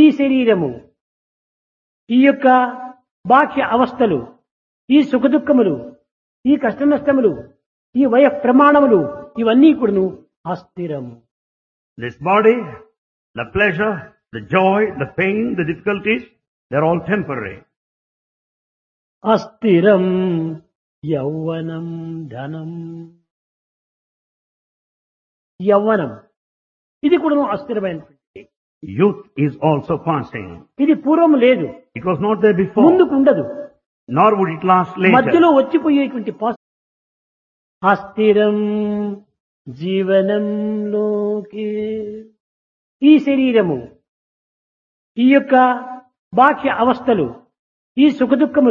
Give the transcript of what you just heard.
శరీరము, ఈ యొక్క బాహ్య అవస్థలు, ఈ సుఖదుఖములు, ఈ కష్ట నష్టములు, ఈ వయ ప్రమాణములు ఇవన్నీ కూడాను అస్థిరము. This body, the pleasure, the joy, the pain, the difficulties, they're all temporary. అస్థిరం యౌవనం ధనం. యౌవనం ఇది కూడాను అస్థిరమైనటువంటి. Youth is also passing. ఇది పూర్వం లేదు, It was not there before, ముందుకు ఉండదు, nor would it last మధ్యలో later. వచ్చిపోయేటువంటి అస్థిరం జీవనంలోకి. ఈ శరీరము, ఈ యొక్క బాహ్య అవస్థలు, ఈ సుఖదుఖములు